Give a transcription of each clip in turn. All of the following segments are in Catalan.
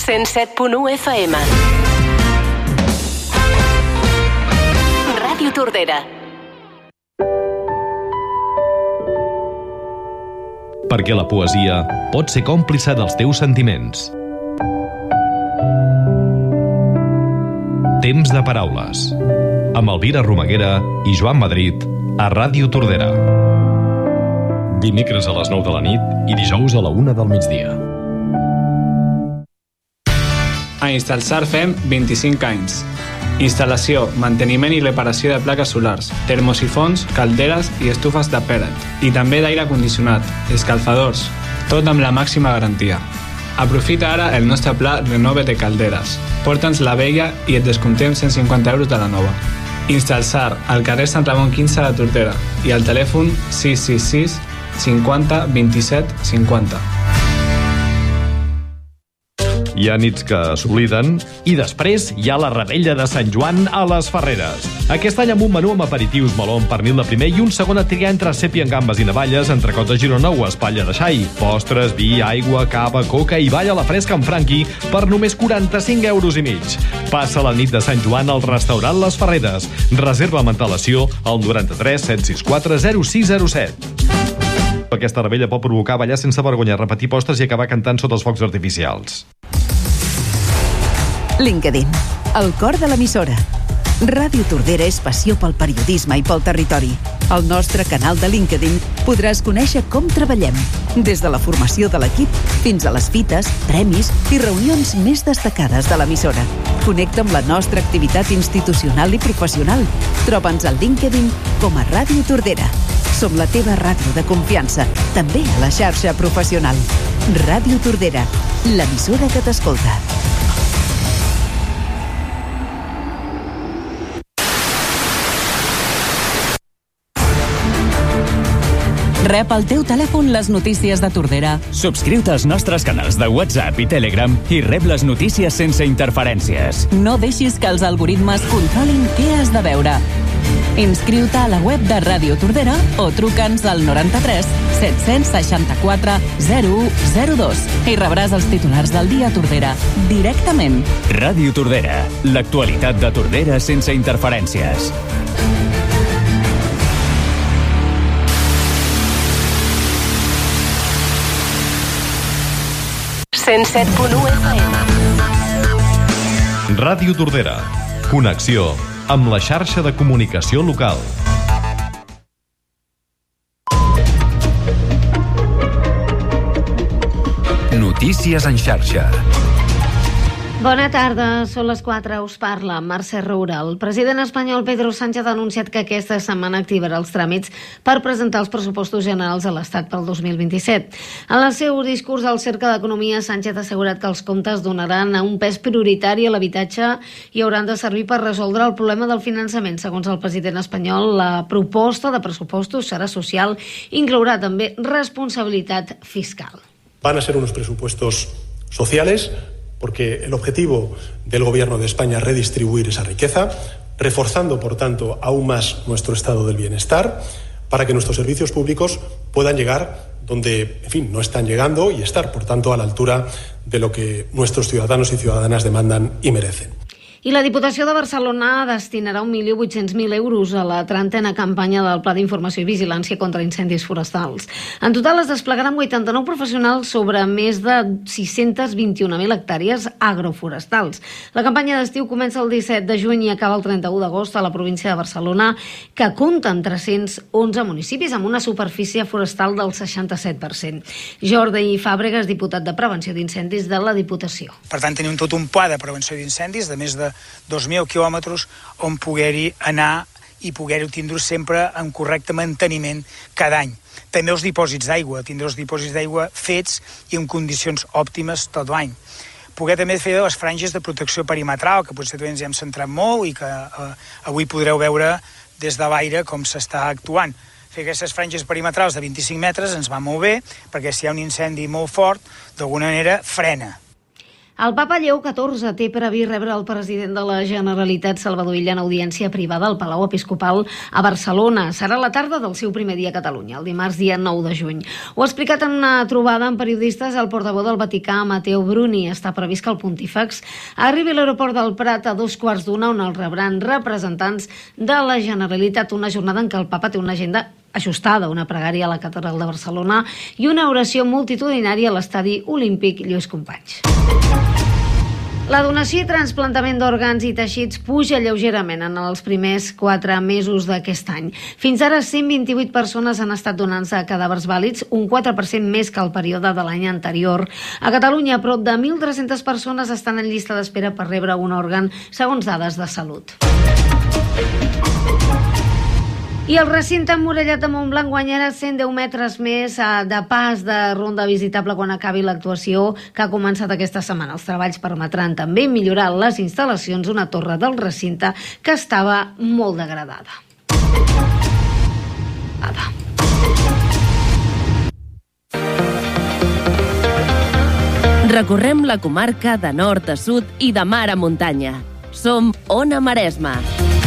107.1 FM. Ràdio Tordera. Perquè la poesia pot ser còmplice dels teus sentiments. Temps de paraules. Amb Elvira Romaguera i Joan Madrid a Ràdio Tordera. Dimecres a les 9 de la nit i dijous a la 1 del migdia. A Instalsar fem 25 anys. Instal·lació, manteniment i reparació de plaques solars, termosifons, calderes i estufes de pellet. I també d'aire condicionat, escalfadors, tot amb la màxima garantia. Aprofita ara el nostre pla Renove de calderes. Porta'ns la vella i et descomptem 150 euros de la nova. Instalsar, al carrer Sant Ramon 15 de Tordera i al telèfon 666 50 27 50. Hi ha nits que s'obliden i després hi ha la revetlla de Sant Joan a les Ferreres. Aquest any amb un menú amb aperitius, meló amb pernil de primer i un segon a triar entre cepi amb gambes i navalles, entrecot de Girona o espatlla de xai, postres, vi, aigua, cava, coca i balla a la fresca amb franqui per només 45 euros i mig. Passa la nit de Sant Joan al restaurant Les Ferreres. Reserva amb antelació al 93 764 0607. Aquesta revetlla pot provocar ballar sense vergonya, repetir postres i acabar cantant sota els focs artificials. LinkedIn, el cor de l'emissora. Ràdio Tordera és passió pel periodisme i pel territori. Al nostre canal de LinkedIn podràs conèixer com treballem, des de la formació de l'equip fins a les fites, premis i reunions més destacades de l'emissora. Connecta amb la nostra activitat institucional i professional. Troba'ns al LinkedIn com a Ràdio Tordera. Som la teva ràdio de confiança, també a la xarxa professional. Ràdio Tordera, l'emissora que t'escolta. Rep al teu telèfon les notícies de Tordera. Subscriu-te als nostres canals de WhatsApp i Telegram i rep les notícies sense interferències. No deixis que els algoritmes controlin què has de veure. Inscriu-te a la web de Ràdio Tordera o truca'ns al 93 764 0102 i rebràs els titulars del dia a Tordera directament. Ràdio Tordera, l'actualitat de Tordera sense interferències. Ràdio Tordera. Connexió amb la xarxa de comunicació local. Notícies en xarxa. Bona tarda, són les 4, us parla Mercè Roura. El president espanyol Pedro Sánchez ha anunciat que aquesta setmana activarà els tràmits per presentar els pressupostos generals de l'Estat pel 2027. En el seu discurs al Cercle d'Economia, Sánchez ha assegurat que els comptes donaran un pes prioritari a l'habitatge i hauran de servir per resoldre el problema del finançament. Segons el president espanyol, la proposta de pressupostos serà social i inclourà també responsabilitat fiscal. Van a ser unos presupuestos sociales, porque el objetivo del Gobierno de España es redistribuir esa riqueza, reforzando, por tanto, aún más nuestro estado del bienestar, para que nuestros servicios públicos puedan llegar donde, en fin, no están llegando y estar, por tanto, a la altura de lo que nuestros ciudadanos y ciudadanas demandan y merecen. I la Diputació de Barcelona destinarà 1.800.000 euros a la 30a campanya del Pla d'Informació i Vigilància contra incendis forestals. En total es desplegaran 89 professionals sobre més de 621.000 hectàrees agroforestals. La campanya d'estiu comença el 17 de juny i acaba el 31 d'agost a la província de Barcelona, que compta amb 311 municipis amb una superfície forestal del 67%. Jordi Fàbregas, diputat de Prevenció d'Incendis de la Diputació. Per tant, tenim tot un pla de prevenció d'incendis de més de 2.000 quilòmetres on poder-hi anar i poder-ho tindre sempre en correcte manteniment cada any. També els dipòsits d'aigua, tindre els dipòsits d'aigua fets i en condicions òptimes tot l'any. Poder també fer les franges de protecció perimetral, que potser també ens hi hem centrat molt i que avui podreu veure des de l'aire com s'està actuant. Fer aquestes franges perimetrals de 25 metres ens va molt bé, perquè si hi ha un incendi molt fort, d'alguna manera frena. El papa Lleó XIV té previst rebre el president de la Generalitat, Salvador Illa, en audiència privada al Palau Episcopal a Barcelona. Serà la tarda del seu primer dia a Catalunya, el dimarts dia 9 de juny. Ho ha explicat en una trobada amb periodistes el portaveu del Vaticà, Matteo Bruni. Està previst que el pontífex arribi a l'aeroport del Prat a 2:15, on el rebran representants de la Generalitat. Una jornada en què el papa té una agenda ajustada, una pregària a la Catedral de Barcelona i una oració multitudinària a l'estadi olímpic Lluís Companys. La donació i trasplantament d'òrgans i teixits puja lleugerament en els primers 4 mesos d'aquest any. Fins ara, 128 persones han estat donant-se cadàvers vàlids, un 4% més que el període de l'any anterior. A Catalunya, prop de 1.300 persones estan en llista d'espera per rebre un òrgan, segons dades de Salut. I el recinte emmurallat de Montblanc guanyarà 110 metres més de pas de ronda visitable quan acabi l'actuació que ha començat aquesta setmana. Els treballs permetran també millorar les instal·lacions d'una torre del recinte que estava molt degradada. Recorrem la comarca de nord a sud i de mar a muntanya. Som Ona Maresma.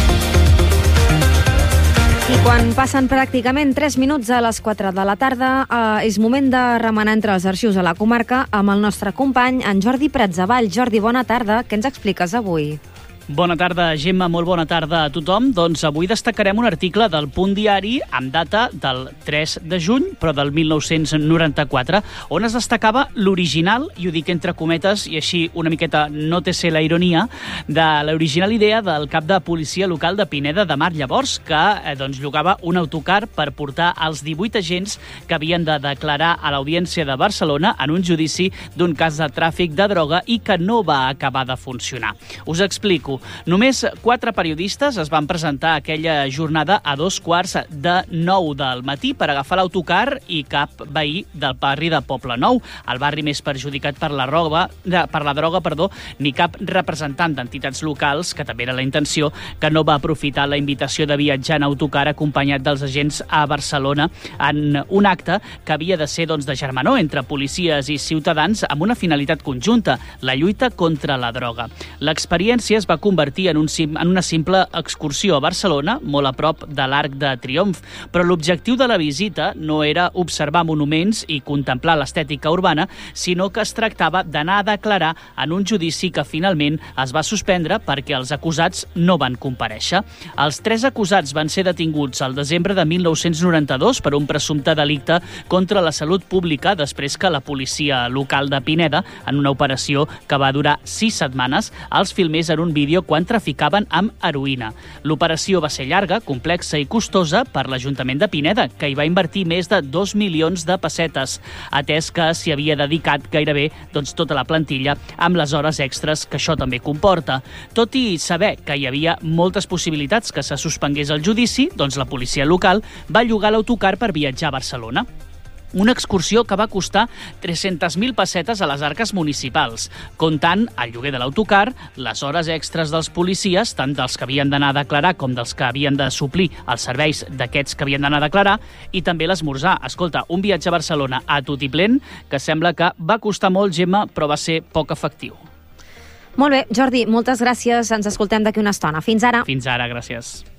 I quan passen pràcticament 3 minuts a les 4 de la tarda, és moment de remenar entre els arxius a la comarca amb el nostre company, en Jordi Pratzavall. Jordi, bona tarda. Què ens expliques avui? Bona tarda, Gemma, molt bona tarda a tothom. Doncs avui destacarem un article del Punt Diari amb data del 3 de juny, però del 1994, on es destacava l'original, i ho dic entre cometes, i així una miqueta nótese la ironia, de l'original idea del cap de policia local de Pineda de Mar llavors, que llogava un autocar per portar els 18 agents que havien de declarar a l'Audiència de Barcelona en un judici d'un cas de tràfic de droga i que no va acabar de funcionar. Us explico. Només 4 periodistes es van presentar aquella jornada a 2:15 del matí per agafar l'autocar i cap veí del barri de Poblenou, el barri més perjudicat per la droga, ni cap representant d'entitats locals, que també era la intenció, que no va aprofitar la invitació de viatjar en autocar acompanyat dels agents a Barcelona en un acte que havia de ser de germanor entre policies i ciutadans amb una finalitat conjunta, la lluita contra la droga. L'experiència es va convertir en una simple excursió a Barcelona, molt a prop de l'Arc de Triomf, però l'objectiu de la visita no era observar monuments i contemplar l'estètica urbana, sinó que es tractava d'anar a declarar en un judici que finalment es va suspendre perquè els acusats no van comparèixer. Els 3 acusats van ser detinguts al desembre de 1992 per un presumpte delicte contra la salut pública després que la policia local de Pineda, en una operació que va durar 6 setmanes, els filmés en un vídeo quan traficaven amb heroïna. L'operació va ser llarga, complexa i costosa per l'Ajuntament de Pineda, que hi va invertir més de 2 milions de pessetes, atès que s'hi havia dedicat gairebé tota la plantilla amb les hores extres que això també comporta. Tot i saber que hi havia moltes possibilitats que se suspengués el judici, la policia local va llogar l'autocar per viatjar a Barcelona. Una excursió que va costar 300.000 pessetes a les arques municipals, comptant el lloguer de l'autocar, les hores extres dels policies, tant dels que havien d'anar a declarar com dels que havien de suplir els serveis d'aquests que havien d'anar a declarar, i també l'esmorzar. Escolta, un viatge a Barcelona a tutiplén que sembla que va costar molt, Gemma, però va ser poc efectiu. Molt bé, Jordi, moltes gràcies. Ens escoltem d'aquí una estona. Fins ara. Fins ara, gràcies.